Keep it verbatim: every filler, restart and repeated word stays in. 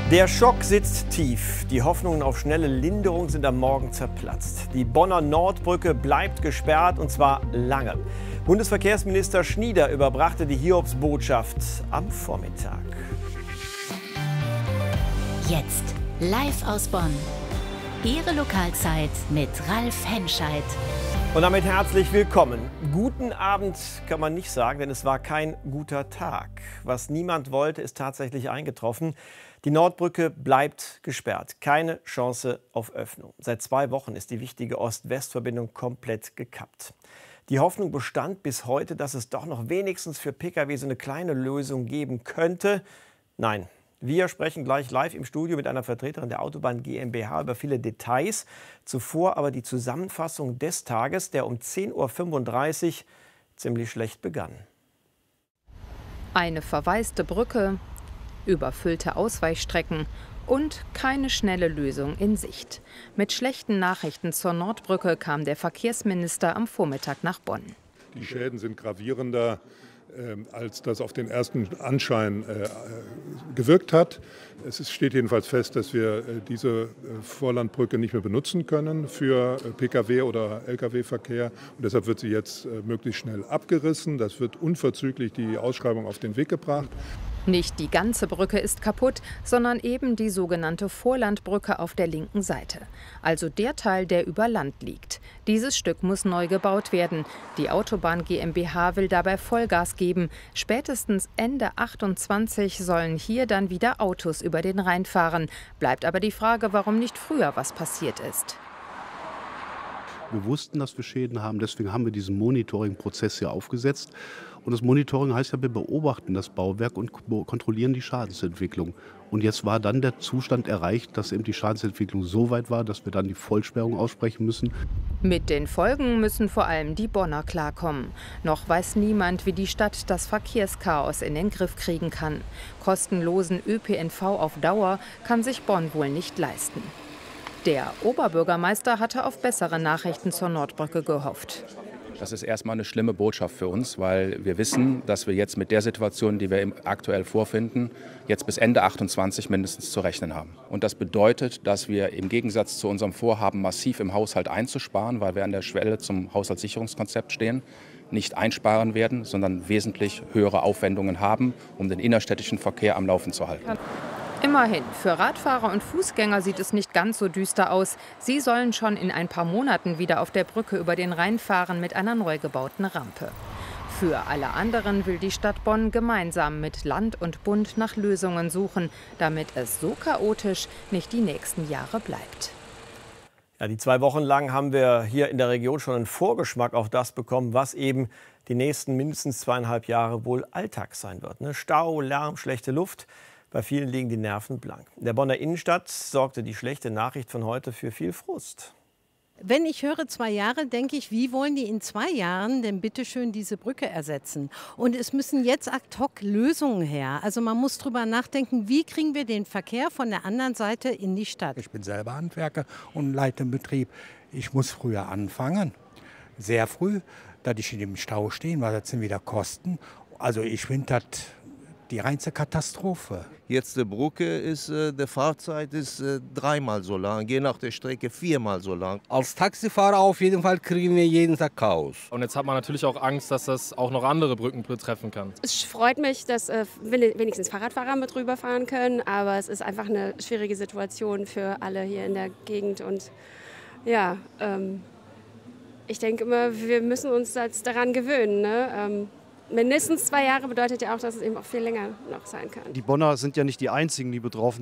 Der Schock sitzt tief. Die Hoffnungen auf schnelle Linderung sind am Morgen zerplatzt. Die Bonner Nordbrücke bleibt gesperrt, und zwar lange. Bundesverkehrsminister Schnieder überbrachte die Hiobsbotschaft am Vormittag. Jetzt live aus Bonn. Ihre Lokalzeit mit Ralf Henscheid. Und damit herzlich willkommen. Guten Abend kann man nicht sagen, denn es war kein guter Tag. Was niemand wollte, ist tatsächlich eingetroffen. Die Nordbrücke bleibt gesperrt. Keine Chance auf Öffnung. Seit zwei Wochen ist die wichtige Ost-West-Verbindung komplett gekappt. Die Hoffnung bestand bis heute, dass es doch noch wenigstens für Pkw so eine kleine Lösung geben könnte. Nein. Wir sprechen gleich live im Studio mit einer Vertreterin der Autobahn GmbH über viele Details. Zuvor aber die Zusammenfassung des Tages, der um zehn Uhr fünfunddreißig ziemlich schlecht begann. Eine verwaiste Brücke, überfüllte Ausweichstrecken und keine schnelle Lösung in Sicht. Mit schlechten Nachrichten zur Nordbrücke kam der Verkehrsminister am Vormittag nach Bonn. Die Schäden sind gravierender, als das auf den ersten Anschein äh, gewirkt hat. Es steht jedenfalls fest, dass wir äh, diese äh, Vorlandbrücke nicht mehr benutzen können für äh, Pkw- oder Lkw-Verkehr. Und deshalb wird sie jetzt äh, möglichst schnell abgerissen. Das wird unverzüglich die Ausschreibung auf den Weg gebracht. Nicht die ganze Brücke ist kaputt, sondern eben die sogenannte Vorlandbrücke auf der linken Seite. Also der Teil, der über Land liegt. Dieses Stück muss neu gebaut werden. Die Autobahn GmbH will dabei Vollgas geben. Spätestens Ende achtundzwanzig sollen hier dann wieder Autos über den Rhein fahren. Bleibt aber die Frage, warum nicht früher was passiert ist. Wir wussten, dass wir Schäden haben, deswegen haben wir diesen Monitoring-Prozess hier aufgesetzt. Und das Monitoring heißt ja, wir beobachten das Bauwerk und kontrollieren die Schadensentwicklung. Und jetzt war dann der Zustand erreicht, dass eben die Schadensentwicklung so weit war, dass wir dann die Vollsperrung aussprechen müssen. Mit den Folgen müssen vor allem die Bonner klarkommen. Noch weiß niemand, wie die Stadt das Verkehrschaos in den Griff kriegen kann. Kostenlosen Ö P N V auf Dauer kann sich Bonn wohl nicht leisten. Der Oberbürgermeister hatte auf bessere Nachrichten zur Nordbrücke gehofft. Das ist erstmal eine schlimme Botschaft für uns, weil wir wissen, dass wir jetzt mit der Situation, die wir aktuell vorfinden, jetzt bis Ende achtundzwanzig mindestens zu rechnen haben. Und das bedeutet, dass wir im Gegensatz zu unserem Vorhaben, massiv im Haushalt einzusparen, weil wir an der Schwelle zum Haushaltssicherungskonzept stehen, nicht einsparen werden, sondern wesentlich höhere Aufwendungen haben, um den innerstädtischen Verkehr am Laufen zu halten. Immerhin, für Radfahrer und Fußgänger sieht es nicht ganz so düster aus. Sie sollen schon in ein paar Monaten wieder auf der Brücke über den Rhein fahren mit einer neu gebauten Rampe. Für alle anderen will die Stadt Bonn gemeinsam mit Land und Bund nach Lösungen suchen, damit es so chaotisch nicht die nächsten Jahre bleibt. Ja, die zwei Wochen lang haben wir hier in der Region schon einen Vorgeschmack auf das bekommen, was eben die nächsten mindestens zweieinhalb Jahre wohl Alltag sein wird. Ne? Stau, Lärm, schlechte Luft. Bei vielen liegen die Nerven blank. In der Bonner Innenstadt sorgte die schlechte Nachricht von heute für viel Frust. Wenn ich höre zwei Jahre, denke ich, wie wollen die in zwei Jahren denn bitte schön diese Brücke ersetzen? Und es müssen jetzt ad hoc Lösungen her. Also man muss drüber nachdenken, wie kriegen wir den Verkehr von der anderen Seite in die Stadt? Ich bin selber Handwerker und leite einen Betrieb. Ich muss früher anfangen, sehr früh, dass ich in dem Stau stehe, weil das sind wieder Kosten. Also ich finde das die reinste Katastrophe. Jetzt die Brücke ist, äh, die Fahrzeit ist äh, dreimal so lang, je nach der Strecke viermal so lang. Als Taxifahrer auf jeden Fall kriegen wir jeden Tag Chaos. Und jetzt hat man natürlich auch Angst, dass das auch noch andere Brücken betreffen kann. Es freut mich, dass äh, wenigstens Fahrradfahrer mit rüberfahren können, aber es ist einfach eine schwierige Situation für alle hier in der Gegend. Und ja, ähm, ich denke immer, wir müssen uns jetzt daran gewöhnen, ne? ähm, Mindestens zwei Jahre bedeutet ja auch, dass es eben auch viel länger noch sein kann. Die Bonner sind ja nicht die einzigen, die betroffen